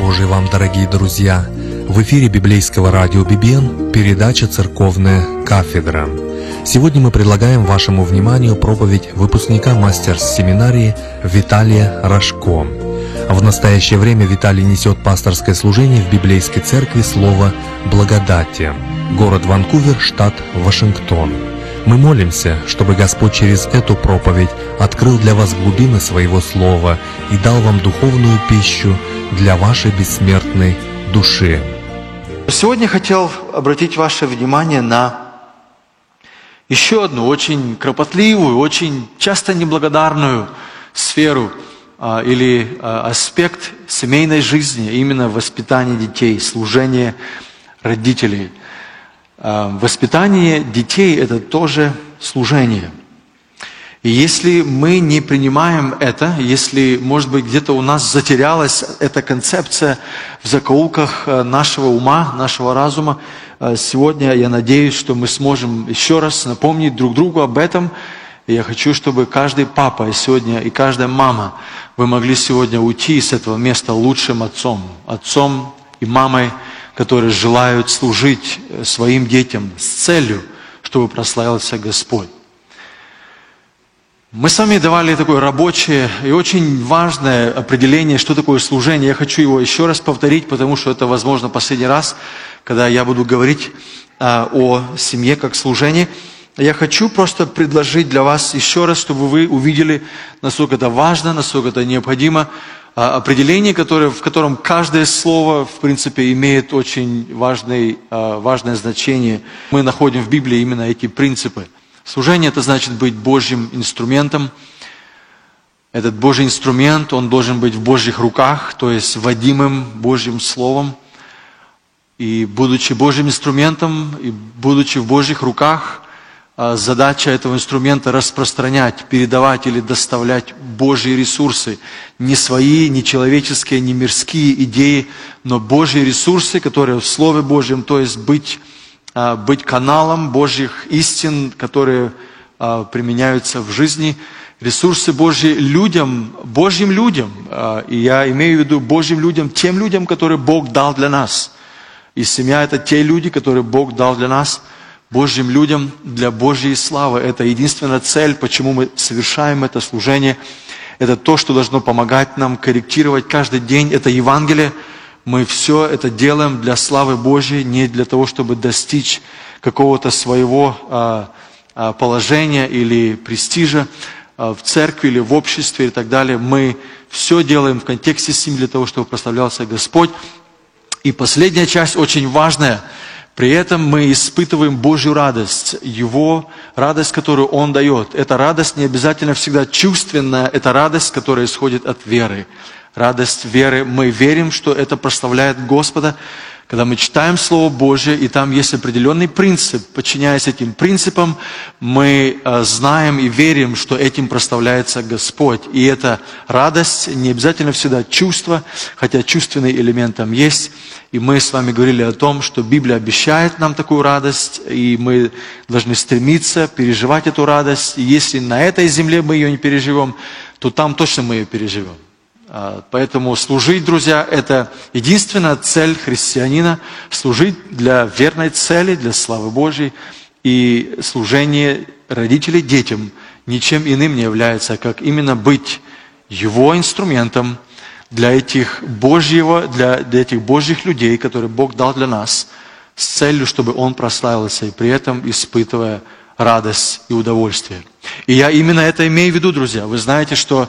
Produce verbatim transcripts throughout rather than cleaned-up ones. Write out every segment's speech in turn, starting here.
Божий вам, дорогие друзья! В эфире библейского радио би би эн передача «Церковная кафедра». Сегодня мы предлагаем вашему вниманию проповедь выпускника мастерс-семинарии Виталия Рожко. В настоящее время Виталий несет пасторское служение в библейской церкви «Слово благодати», город Ванкувер, штат Вашингтон. Мы молимся, чтобы Господь через эту проповедь открыл для вас глубины Своего Слова и дал вам духовную пищу для вашей бессмертной души. Сегодня хотел обратить ваше внимание на еще одну очень кропотливую, очень часто неблагодарную сферу а, или а, аспект семейной жизни, именно воспитание детей, служение родителей. Воспитание детей – это тоже служение. И если мы не принимаем это, если, может быть, где-то у нас затерялась эта концепция в закоулках нашего ума, нашего разума, сегодня я надеюсь, что мы сможем еще раз напомнить друг другу об этом. И я хочу, чтобы каждый папа сегодня и каждая мама, вы могли сегодня уйти с этого места лучшим отцом, отцом и мамой, которые желают служить своим детям с целью, чтобы прославился Господь. Мы с вами давали такое рабочее и очень важное определение, что такое служение. Я хочу его еще раз повторить, потому что это, возможно, последний раз, когда я буду говорить а, о семье как служении. Я хочу просто предложить для вас еще раз, чтобы вы увидели, насколько это важно, насколько это необходимо. Определение, которое, в котором каждое слово, в принципе, имеет очень важный, важное значение. Мы находим в Библии именно эти принципы. Служение – это значит быть Божьим инструментом. Этот Божий инструмент, он должен быть в Божьих руках, то есть водимым Божьим Словом. И будучи Божьим инструментом, и будучи в Божьих руках, задача этого инструмента распространять, передавать или доставлять Божьи ресурсы. Не свои, не человеческие, не мирские идеи, но Божьи ресурсы, которые в Слове Божьем, то есть быть, быть каналом Божьих истин, которые применяются в жизни. Ресурсы Божьи людям, Божьим людям. И я имею в виду Божьим людям, тем людям, которые Бог дал для нас. И семья – это те люди, которые Бог дал для нас. Божьим людям для Божьей славы. Это единственная цель, почему мы совершаем это служение. Это то, что должно помогать нам корректировать каждый день. Это Евангелие. Мы все это делаем для славы Божьей, не для того, чтобы достичь какого-то своего а, а, положения или престижа а, в церкви или в обществе и так далее. Мы все делаем в контексте семьи для того, чтобы прославлялся Господь. И последняя часть очень важная. При этом мы испытываем Божью радость, Его радость, которую Он дает. Эта радость не обязательно всегда чувственная, это радость, которая исходит от веры. Радость веры. Мы верим, что это прославляет Господа. Когда мы читаем Слово Божье, и там есть определенный принцип, подчиняясь этим принципам, мы знаем и верим, что этим прославляется Господь. И эта радость не обязательно всегда чувство, хотя чувственный элемент там есть. И мы с вами говорили о том, что Библия обещает нам такую радость, и мы должны стремиться переживать эту радость. И если на этой земле мы ее не переживем, то там точно мы ее переживем. Поэтому служить, друзья, это единственная цель христианина. Служить для верной цели, для славы Божьей. И служение родителей детям ничем иным не является, как именно быть его инструментом для этих, Божьего, для, для этих Божьих людей, которые Бог дал для нас, с целью, чтобы Он прославился, и при этом испытывая радость и удовольствие. И я именно это имею в виду, друзья. Вы знаете, что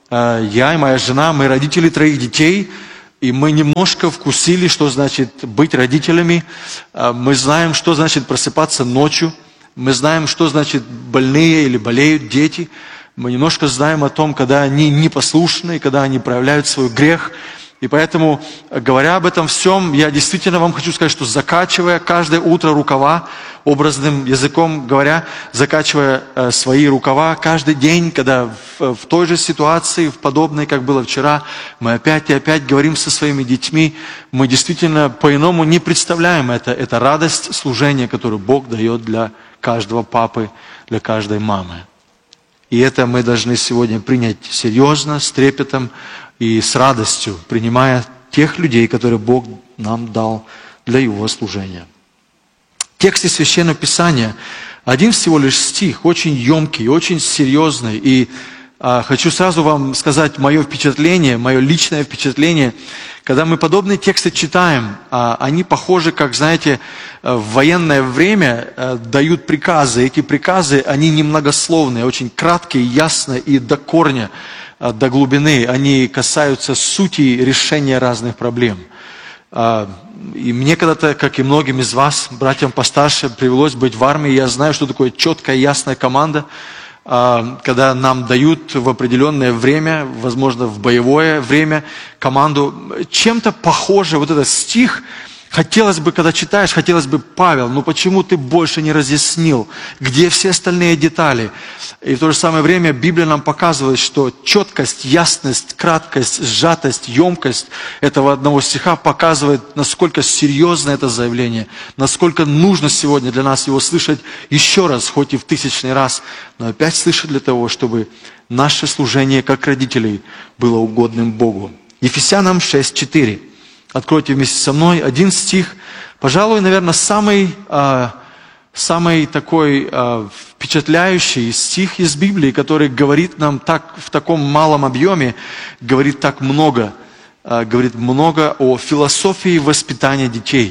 я и моя жена, мы родители троих детей, и мы немножко вкусили, что значит быть родителями. Мы знаем, что значит просыпаться ночью. Мы знаем, что значит больные или болеют дети. Мы немножко знаем о том, когда они непослушны, когда они проявляют свой грех. И поэтому, говоря об этом всем, я действительно вам хочу сказать, что закачивая каждое утро рукава, образным языком говоря, закачивая э, свои рукава каждый день, когда в, в той же ситуации, в подобной, как было вчера, мы опять и опять говорим со своими детьми, мы действительно по-иному не представляем это. Это радость служения, которую Бог дает для каждого папы, для каждой мамы. И это мы должны сегодня принять серьезно, с трепетом и с радостью, принимая тех людей, которые Бог нам дал для Его служения. В тексте Священного Писания один всего лишь стих, очень емкий, очень серьезный. И а, хочу сразу вам сказать мое впечатление, мое личное впечатление. Когда мы подобные тексты читаем, а, они похожи, как, знаете, в военное время а, дают приказы. Эти приказы, они немногословные, очень краткие, ясные и до корня, а, до глубины. Они касаются сути решения разных проблем. И мне когда-то, как и многим из вас, братьям постарше, привелось быть в армии. Я знаю, что такое четкая, ясная команда, когда нам дают в определенное время, возможно, в боевое время, команду. Чем-то похоже вот этот стих. Хотелось бы, когда читаешь, хотелось бы: Павел, ну почему ты больше не разъяснил? Где все остальные детали? И в то же самое время Библия нам показывает, что четкость, ясность, краткость, сжатость, емкость этого одного стиха показывает, насколько серьезно это заявление, насколько нужно сегодня для нас его слышать еще раз, хоть и в тысячный раз, но опять слышать для того, чтобы наше служение как родителей было угодным Богу. Ефесянам шесть четыре. Откройте вместе со мной один стих, пожалуй, наверное, самый, э, самый такой э, впечатляющий стих из Библии, который говорит нам так, в таком малом объеме, говорит так много, э, говорит много о философии воспитания детей.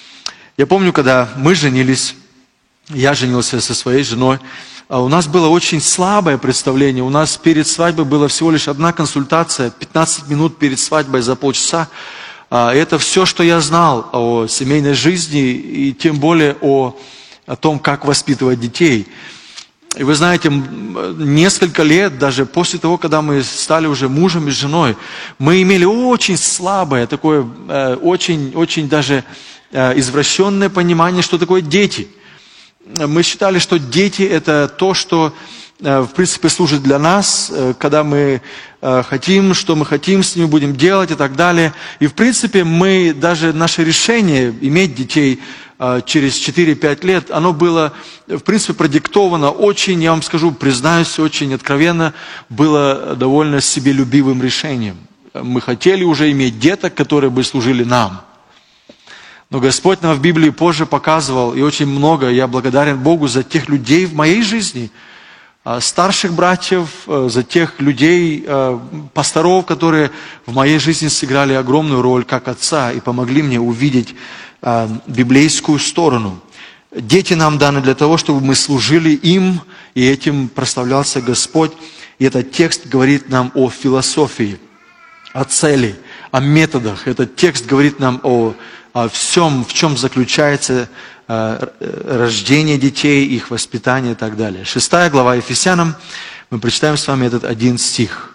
Я помню, когда мы женились, я женился со своей женой, у нас было очень слабое представление. У нас перед свадьбой была всего лишь одна консультация, пятнадцать минут перед свадьбой за полчаса. Это все, что я знал о семейной жизни и тем более о, о том, как воспитывать детей. И вы знаете, несколько лет, даже после того, когда мы стали уже мужем и женой, мы имели очень слабое, такое очень, очень даже извращенное понимание, что такое дети. Мы считали, что дети – это то, что в принципе служит для нас, когда мы хотим, что мы хотим, с ними будем делать и так далее. И в принципе мы, даже наше решение иметь детей через четыре-пять лет, оно было в принципе продиктовано очень, я вам скажу, признаюсь, очень откровенно, было довольно себелюбивым решением. Мы хотели уже иметь деток, которые бы служили нам. Но Господь нам в Библии позже показывал, и очень много, я благодарен Богу за тех людей в моей жизни, старших братьев, за тех людей, пасторов, которые в моей жизни сыграли огромную роль как отца и помогли мне увидеть библейскую сторону. Дети нам даны для того, чтобы мы служили им, и этим прославлялся Господь. И этот текст говорит нам о философии, о цели, о методах. Этот текст говорит нам о, о всем, в чем заключается рождение детей, их воспитание и так далее. Шестая глава Ефесянам, мы прочитаем с вами этот один стих.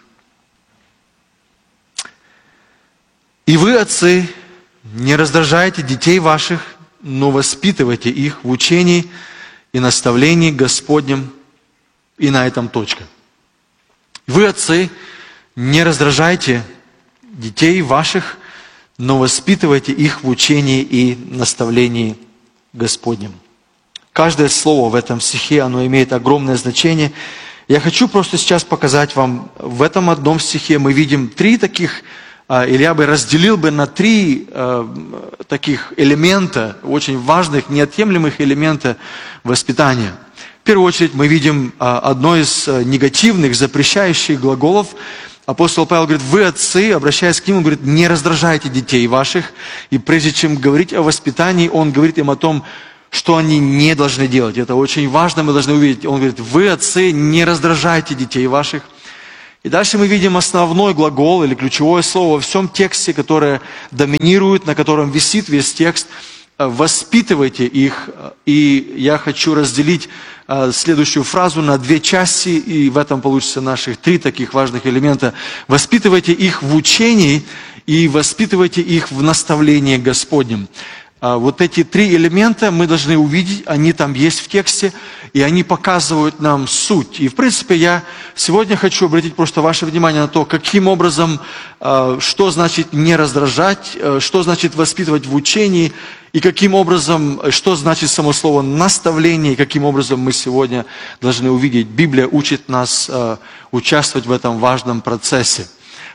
«И вы, отцы, не раздражайте детей ваших, но воспитывайте их в учении и наставлении Господнем». И на этом точка. Вы, отцы, не раздражайте детей ваших, но воспитывайте их в учении и наставлении Господнем. Каждое слово в этом стихе, оно имеет огромное значение. Я хочу просто сейчас показать вам, в этом одном стихе мы видим три таких, или я бы разделил бы на три таких элемента, очень важных, неотъемлемых элемента воспитания. В первую очередь мы видим одно из негативных, запрещающих глаголов. Апостол Павел говорит: вы, отцы, обращаясь к ним, он говорит: не раздражайте детей ваших. И прежде чем говорить о воспитании, он говорит им о том, что они не должны делать. Это очень важно, мы должны увидеть. Он говорит: вы, отцы, не раздражайте детей ваших. И дальше мы видим основной глагол или ключевое слово во всем тексте, которое доминирует, на котором висит весь текст. Воспитывайте их. И я хочу разделить следующую фразу на две части, и в этом получится наших три таких важных элемента. Воспитывайте их в учении и воспитывайте их в наставлении Господнем. Вот эти три элемента мы должны увидеть, они там есть в тексте, и они показывают нам суть. И в принципе я сегодня хочу обратить просто ваше внимание на то, каким образом, что значит не раздражать, что значит воспитывать в учении, и каким образом, что значит само слово наставление, и каким образом мы сегодня должны увидеть. Библия учит нас участвовать в этом важном процессе.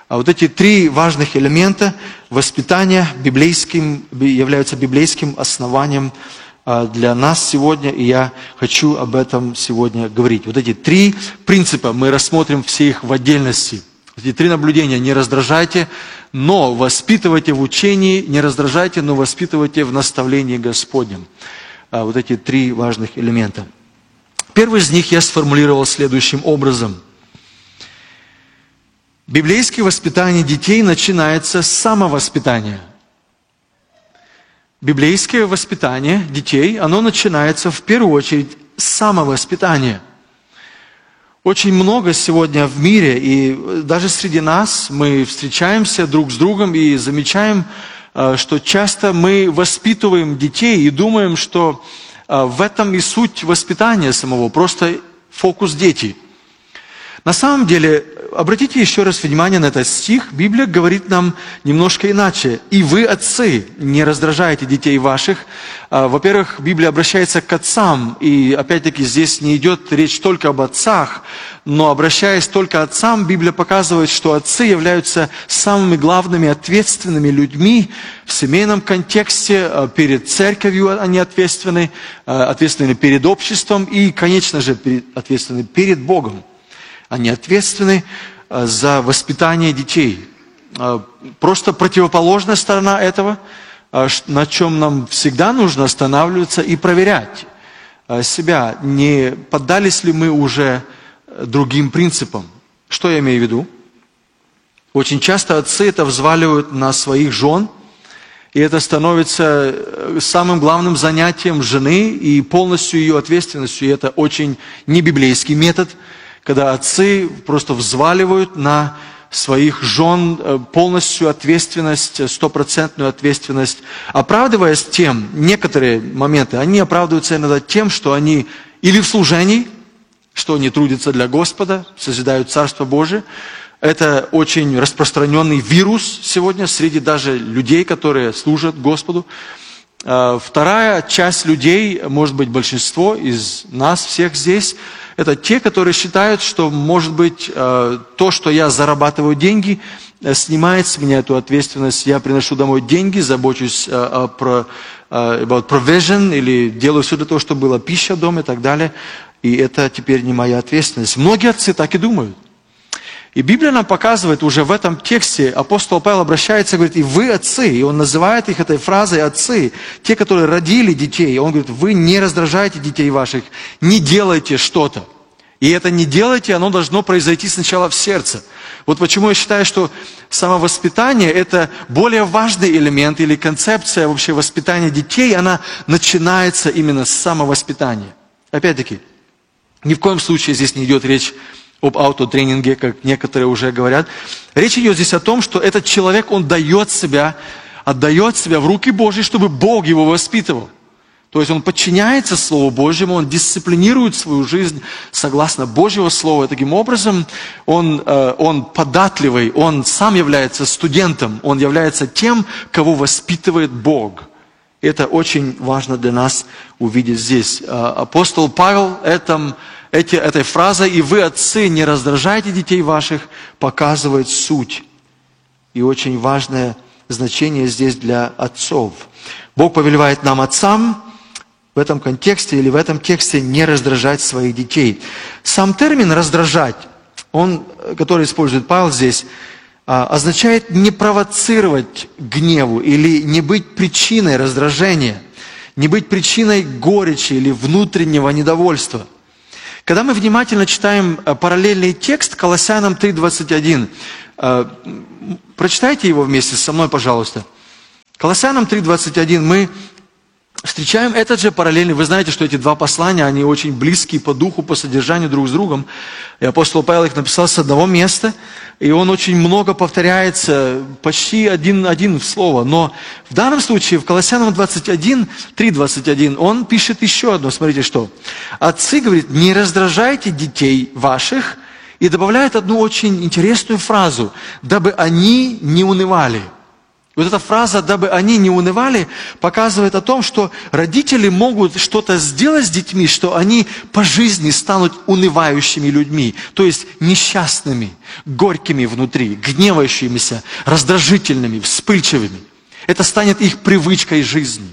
А вот эти три важных элемента воспитания библейским, являются библейским основанием для нас сегодня, и я хочу об этом сегодня говорить. Вот эти три принципа, мы рассмотрим все их в отдельности. Эти три наблюдения: не раздражайте, но воспитывайте в учении, не раздражайте, но воспитывайте в наставлении Господнем. Вот эти три важных элемента. Первый из них я сформулировал следующим образом. Библейское воспитание детей начинается с самовоспитания. Библейское воспитание детей, оно начинается в первую очередь с самовоспитания. Очень много сегодня в мире, и даже среди нас мы встречаемся друг с другом и замечаем, что часто мы воспитываем детей и думаем, что в этом и суть воспитания самого, просто фокус дети. На самом деле, обратите еще раз внимание на этот стих. Библия говорит нам немножко иначе. «И вы, отцы, не раздражайте детей ваших». Во-первых, Библия обращается к отцам. И опять-таки здесь не идет речь только об отцах. Но обращаясь только к отцам, Библия показывает, что отцы являются самыми главными ответственными людьми в семейном контексте. Перед церковью они ответственны, ответственны перед обществом и, конечно же, ответственны перед Богом. Они ответственны за воспитание детей. Просто противоположная сторона этого, на чем нам всегда нужно останавливаться и проверять себя, не поддались ли мы уже другим принципам. Что я имею в виду? Очень часто отцы это взваливают на своих жен, и это становится самым главным занятием жены и полностью ее ответственностью. И это очень небиблейский метод, когда отцы просто взваливают на своих жен полностью ответственность, стопроцентную ответственность, оправдываясь тем, некоторые моменты, они оправдываются иногда тем, что они или в служении, что они трудятся для Господа, созидают Царство Божие. Это очень распространенный вирус сегодня среди даже людей, которые служат Господу. Вторая часть людей, может быть, большинство из нас всех здесь, это те, которые считают, что, может быть, то, что я зарабатываю деньги, снимает с меня эту ответственность. Я приношу домой деньги, забочусь о about provision, или делаю все для того, чтобы была пища в доме и так далее. И это теперь не моя ответственность. Многие отцы так и думают. И Библия нам показывает уже в этом тексте, апостол Павел обращается и говорит: и вы, отцы, и он называет их этой фразой отцы, те, которые родили детей. Он говорит: вы не раздражайте детей ваших, не делайте что-то. И это не делайте, оно должно произойти сначала в сердце. Вот почему я считаю, что самовоспитание – это более важный элемент или концепция вообще воспитания детей, она начинается именно с самовоспитания. Опять-таки, ни в коем случае здесь не идет речь об аутотренинге, как некоторые уже говорят. Речь идет здесь о том, что этот человек, он дает себя, отдает себя в руки Божьи, чтобы Бог его воспитывал. То есть он подчиняется Слову Божьему, он дисциплинирует свою жизнь согласно Божьего Слова. И таким образом он, он податливый, он сам является студентом, он является тем, кого воспитывает Бог. Это очень важно для нас увидеть здесь. Апостол Павел этом, эти, этой фразой «и вы, отцы, не раздражайте детей ваших» показывает суть. И очень важное значение здесь для отцов. Бог повелевает нам, отцам, в этом контексте или в этом тексте не раздражать своих детей. Сам термин «раздражать», он, который использует Павел здесь, означает не провоцировать к гневу или не быть причиной раздражения, не быть причиной горечи или внутреннего недовольства. Когда мы внимательно читаем параллельный текст Колоссянам три двадцать один, прочитайте его вместе со мной, пожалуйста. Колоссянам три двадцать один мы встречаем этот же параллельный. Вы знаете, что эти два послания, они очень близкие по духу, по содержанию друг с другом. И апостол Павел их написал с одного места, и он очень много повторяется, почти один, один в слово. Но в данном случае, в Колоссянам двадцать один, три двадцать один, он пишет еще одно, смотрите что. Отцы, говорит, не раздражайте детей ваших, и добавляет одну очень интересную фразу, дабы они не унывали. Вот эта фраза «дабы они не унывали» показывает о том, что родители могут что-то сделать с детьми, что они по жизни станут унывающими людьми, то есть несчастными, горькими внутри, гневающимися, раздражительными, вспыльчивыми. Это станет их привычкой жизни.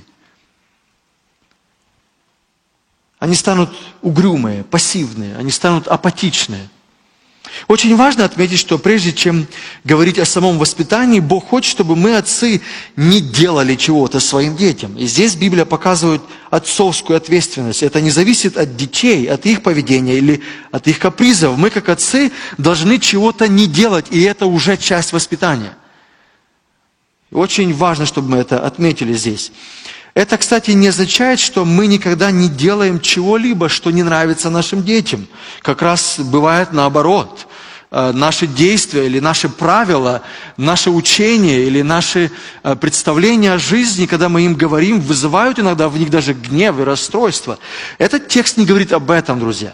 Они станут угрюмые, пассивные, они станут апатичные. Очень важно отметить, что прежде чем говорить о самом воспитании, Бог хочет, чтобы мы, отцы, не делали чего-то своим детям. И здесь Библия показывает отцовскую ответственность. Это не зависит от детей, от их поведения или от их капризов. Мы, как отцы, должны чего-то не делать, и это уже часть воспитания. Очень важно, чтобы мы это отметили здесь. Это, кстати, не означает, что мы никогда не делаем чего-либо, что не нравится нашим детям. Как раз бывает наоборот. Наши действия или наши правила, наше учение или наши представления о жизни, когда мы им говорим, вызывают иногда в них даже гнев и расстройство. Этот текст не говорит об этом, друзья.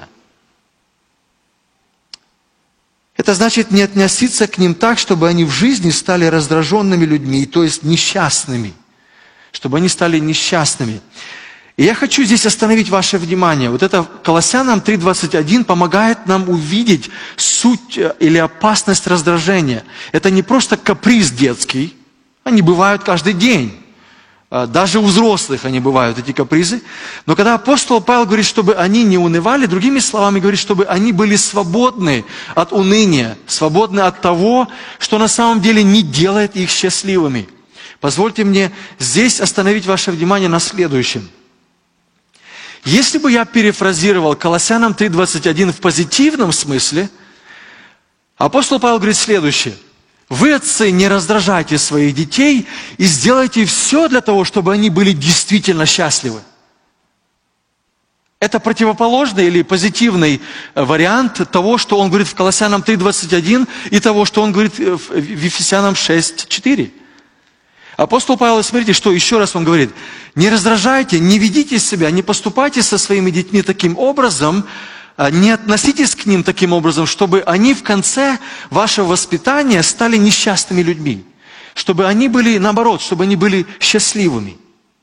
Это значит не относиться к ним так, чтобы они в жизни стали раздраженными людьми, то есть несчастными. Чтобы они стали несчастными. И я хочу здесь остановить ваше внимание. Вот это Колоссянам три двадцать один помогает нам увидеть суть или опасность раздражения. Это не просто каприз детский. Они бывают каждый день. Даже у взрослых они бывают, эти капризы. Но когда апостол Павел говорит, чтобы они не унывали, другими словами говорит, чтобы они были свободны от уныния, свободны от того, что на самом деле не делает их счастливыми. Позвольте мне здесь остановить ваше внимание на следующем. Если бы я перефразировал Колоссянам три двадцать один в позитивном смысле, апостол Павел говорит следующее. Вы, отцы, не раздражайте своих детей и сделайте все для того, чтобы они были действительно счастливы. Это противоположный или позитивный вариант того, что он говорит в Колоссянам три двадцать один и того, что он говорит в Ефесянам шесть четыре. Апостол Павел, смотрите, что еще раз он говорит. Не раздражайте, не ведите себя, не поступайте со своими детьми таким образом, не относитесь к ним таким образом, чтобы они в конце вашего воспитания стали несчастными людьми. Чтобы они были, наоборот, чтобы они были счастливыми.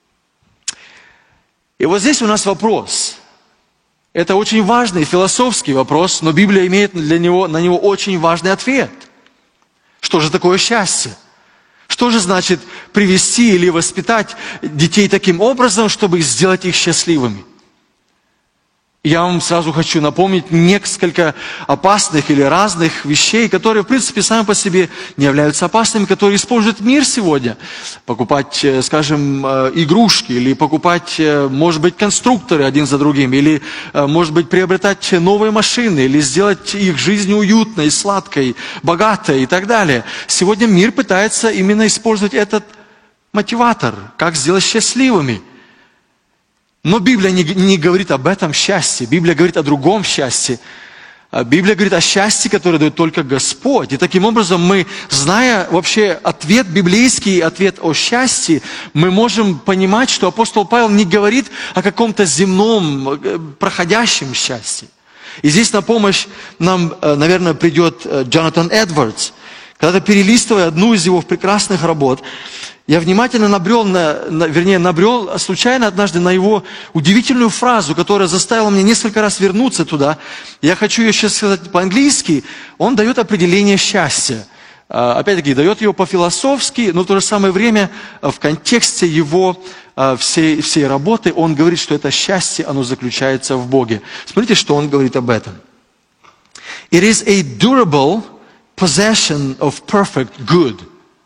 И вот здесь у нас вопрос. Это очень важный философский вопрос, но Библия имеет для него, на него очень важный ответ. Что же такое счастье? Что же значит привести или воспитать детей таким образом, чтобы сделать их счастливыми? Я вам сразу хочу напомнить несколько опасных или разных вещей, которые, в принципе, сами по себе не являются опасными, которые использует мир сегодня. Покупать, скажем, игрушки, или покупать, может быть, конструкторы один за другим, или, может быть, приобретать новые машины, или сделать их жизнь уютной, сладкой, богатой и так далее. Сегодня мир пытается именно использовать этот мотиватор, как сделать счастливыми. Но Библия не, не говорит об этом счастье. Библия говорит о другом счастье. Библия говорит о счастье, которое дает только Господь. И таким образом мы, зная вообще ответ библейский, ответ о счастье, мы можем понимать, что апостол Павел не говорит о каком-то земном, проходящем счастье. И здесь на помощь нам, наверное, придет Джонатан Эдвардс. Когда-то перелистывая одну из его прекрасных работ, я внимательно набрел, на, на, вернее, набрел случайно однажды на его удивительную фразу, которая заставила меня несколько раз вернуться туда. Я хочу ее сейчас сказать по-английски. Он дает определение счастья. Опять-таки, дает его по-философски, но в то же самое время в контексте его всей, всей работы он говорит, что это счастье, оно заключается в Боге. Смотрите, что он говорит об этом. It is a durable possession of perfect good.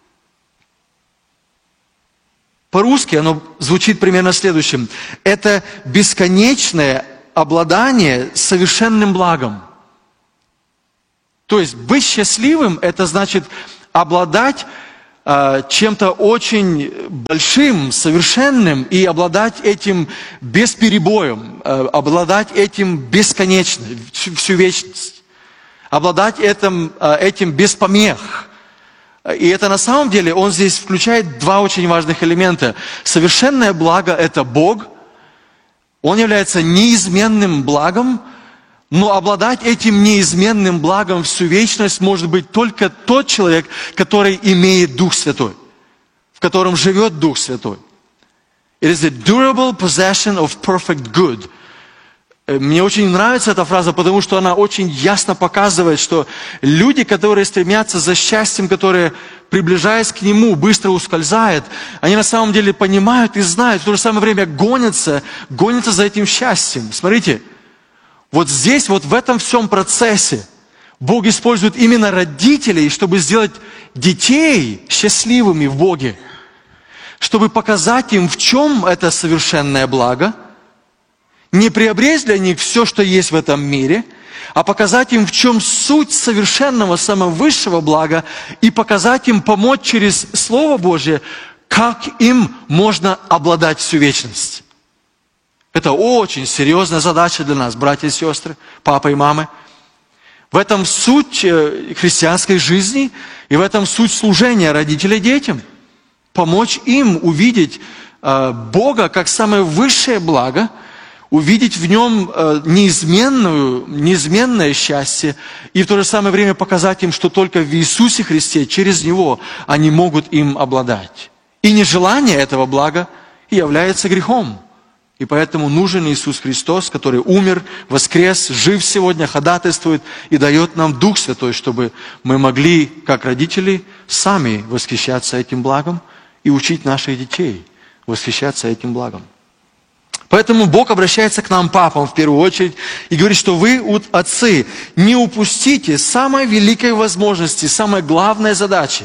По-русски оно звучит примерно следующим. Это бесконечное обладание совершенным благом. То есть быть счастливым, это значит обладать э, чем-то очень большим, совершенным, и обладать этим без перебоем, э, обладать этим бесконечно, всю, всю вечность. Обладать этим, э, этим без помех. И это на самом деле, он здесь включает два очень важных элемента. Совершенное благо – это Бог. Он является неизменным благом, но обладать этим неизменным благом всю вечность может быть только тот человек, который имеет Дух Святой. котором живет Дух Святой. It is a durable possession of perfect good. Мне очень нравится эта фраза, потому что она очень ясно показывает, что люди, которые стремятся за счастьем, которые, приближаясь к Нему, быстро ускользают, они на самом деле понимают и знают, в то же самое время гонятся, гонятся за этим счастьем. Смотрите, вот здесь, вот в этом всем процессе Бог использует именно родителей, чтобы сделать детей счастливыми в Боге, чтобы показать им, в чем это совершенное благо, не приобрести для них все, что есть в этом мире, а показать им, в чем суть совершенного, самого высшего блага, и показать им, помочь через Слово Божье, как им можно обладать всю вечность. Это очень серьезная задача для нас, братья и сестры, папа и мамы. В этом суть христианской жизни, и в этом суть служения родителей детям. Помочь им увидеть Бога как самое высшее благо, увидеть в Нем неизменную, неизменное счастье, и в то же самое время показать им, что только в Иисусе Христе, через Него, они могут им обладать. И нежелание этого блага является грехом. И поэтому нужен Иисус Христос, который умер, воскрес, жив сегодня, ходатайствует и дает нам Дух Святой, чтобы мы могли, как родители, сами восхищаться этим благом и учить наших детей восхищаться этим благом. Поэтому Бог обращается к нам, папам, в первую очередь, и говорит, что вы, отцы, не упустите самой великой возможности, самой главной задачи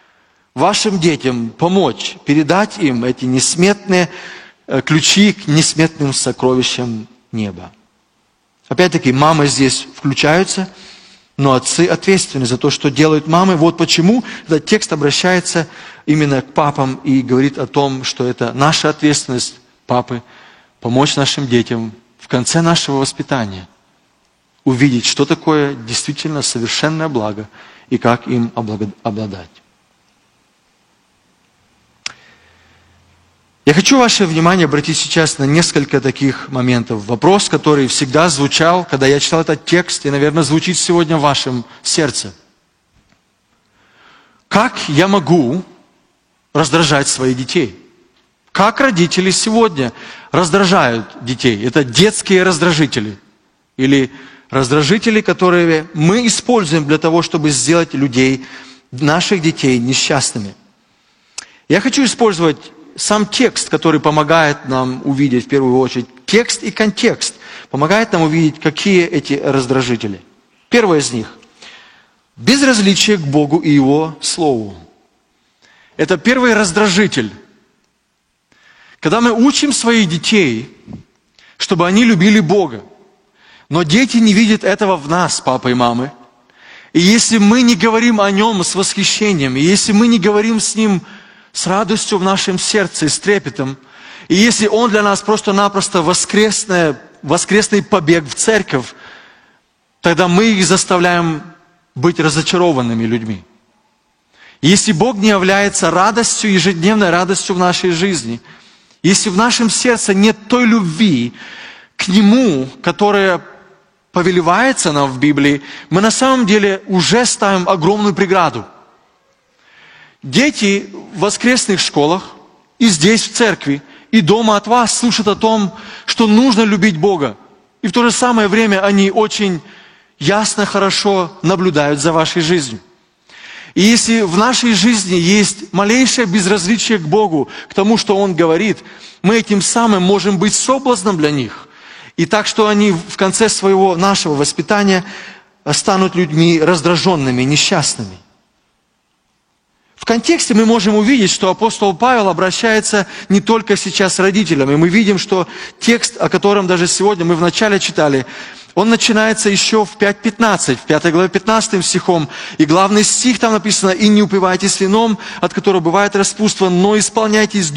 вашим детям помочь, передать им эти несметные ключи к несметным сокровищам неба. Опять-таки, мамы здесь включаются, но отцы ответственны за то, что делают мамы. Вот почему этот текст обращается именно к папам и говорит о том, что это наша ответственность, папы, помочь нашим детям в конце нашего воспитания увидеть, что такое действительно совершенное благо и как им обладать. Я хочу ваше внимание обратить сейчас на несколько таких моментов. Вопрос, который всегда звучал, когда я читал этот текст, и, наверное, звучит сегодня в вашем сердце. Как я могу раздражать своих детей? Как родители сегодня раздражают детей? Это детские раздражители. Или раздражители, которые мы используем для того, чтобы сделать людей, наших детей, несчастными. Я хочу использовать сам текст, который помогает нам увидеть, в первую очередь, текст и контекст, помогает нам увидеть, какие эти раздражители. Первое из них – безразличие к Богу и Его Слову. Это первый раздражитель. Когда мы учим своих детей, чтобы они любили Бога, но дети не видят этого в нас, папа и мамы, и если мы не говорим о Нем с восхищением, и если мы не говорим с Ним с радостью в нашем сердце, с трепетом, и если Он для нас просто-напросто воскресный, воскресный побег в церковь, тогда мы их заставляем быть разочарованными людьми. Если Бог не является радостью, ежедневной радостью в нашей жизни, если в нашем сердце нет той любви к Нему, которая повелевается нам в Библии, мы на самом деле уже ставим огромную преграду. Дети в воскресных школах и здесь, в церкви, и дома от вас слышат о том, что нужно любить Бога. И в то же самое время они очень ясно, хорошо наблюдают за вашей жизнью. И если в нашей жизни есть малейшее безразличие к Богу, к тому, что Он говорит, мы этим самым можем быть соблазном для них. И так, что они в конце своего нашего воспитания станут людьми раздраженными, несчастными. В контексте мы можем увидеть, что апостол Павел обращается не только сейчас с родителями. Мы видим, что текст, о котором даже сегодня мы вначале читали, он начинается еще в пять пятнадцать, в пятой главе пятнадцатым стихом. И главный стих там написано: «И не упивайтесь вином, от которого бывает распутство, но исполняйтесь